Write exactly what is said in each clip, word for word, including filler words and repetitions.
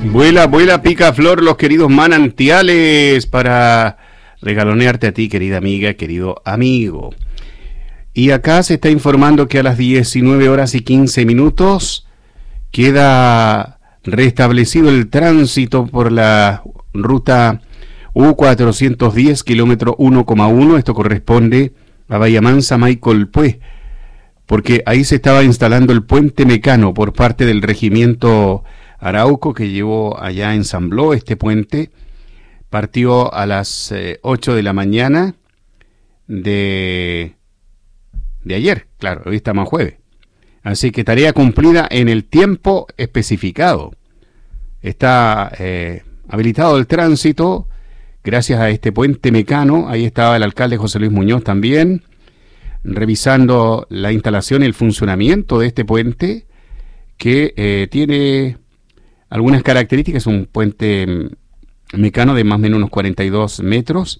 Vuela, vuela, pica flor los queridos manantiales para regalonearte a ti, querida amiga, querido amigo. Y acá se está informando que a las diecinueve horas y quince minutos queda restablecido el tránsito por la ruta U cuatrocientos diez, kilómetro uno coma uno. Esto corresponde a Bahía Mansa, Maicolpué, porque ahí se estaba instalando el puente Mecano por parte del regimiento Arauco, que llevó allá, ensambló este puente. Partió a las eh, ocho de la mañana de, de ayer, claro, hoy estamos jueves. Así que tarea cumplida en el tiempo especificado. Está eh, habilitado el tránsito gracias a este puente Mecano. Ahí estaba el alcalde José Luis Muñoz también, revisando la instalación y el funcionamiento de este puente, que eh, tiene algunas características. Un puente Mecano de más o menos unos cuarenta y dos metros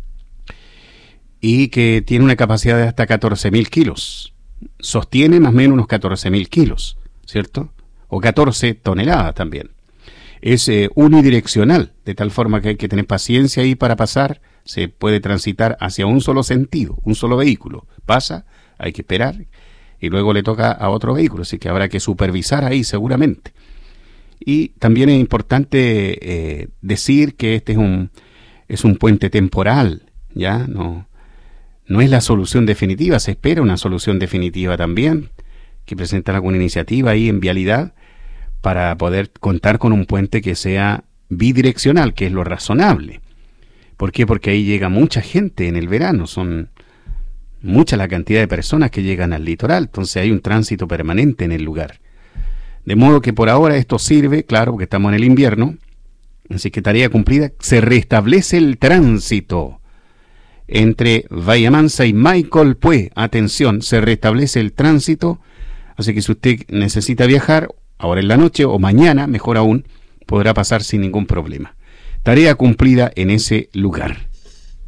y que tiene una capacidad de hasta catorce mil kilos. Sostiene más o menos unos catorce mil kilos, ¿cierto? O catorce toneladas también. Es eh, unidireccional, de tal forma que hay que tener paciencia ahí para pasar. Se puede transitar hacia un solo sentido, un solo vehículo. Pasa, hay que esperar y luego le toca a otro vehículo, así que habrá que supervisar ahí seguramente. Y también es importante eh, decir que este es un es un puente temporal, ya no no es la solución definitiva. Se espera una solución definitiva también, que presentan alguna iniciativa ahí en vialidad para poder contar con un puente que sea bidireccional, que es lo razonable. ¿Por qué? Porque ahí llega mucha gente en el verano, son mucha la cantidad de personas que llegan al litoral, entonces hay un tránsito permanente en el lugar. De modo que por ahora esto sirve, claro, porque estamos en el invierno, así que tarea cumplida. Se restablece el tránsito entre Bahía Mansa y Maicolpué. Atención, se restablece el tránsito, así que si usted necesita viajar, ahora en la noche o mañana, mejor aún, podrá pasar sin ningún problema. Tarea cumplida en ese lugar.